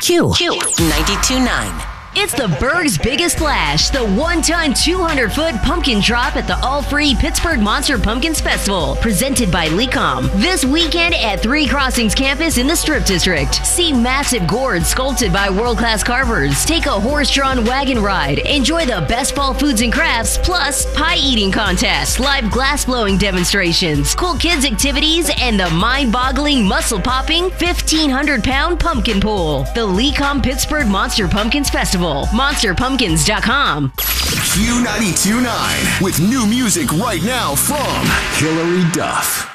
Q92.9. It's the Berg's Biggest Splash, the one-ton 200-foot pumpkin drop at the all-free Pittsburgh Monster Pumpkins Festival, presented by Lecom. This weekend at Three Crossings campus in the Strip District. See massive gourds sculpted by world-class carvers. Take a horse-drawn wagon ride. Enjoy the best fall foods and crafts, plus pie-eating contests, live glass-blowing demonstrations, cool kids activities, and the mind-boggling, muscle-popping 1,500-pound pumpkin pool. The Lecom Pittsburgh Monster Pumpkins Festival. MonsterPumpkins.com. Q92.9 with new music right now from Hilary Duff.